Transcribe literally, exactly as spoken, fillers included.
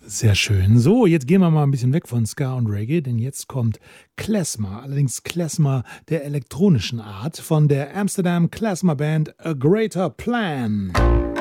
Sehr schön. So, jetzt gehen wir mal ein bisschen weg von Ska und Reggae, denn jetzt kommt Klezmer, allerdings Klezmer der elektronischen Art von der Amsterdam Klezmer Band A Greater Plan.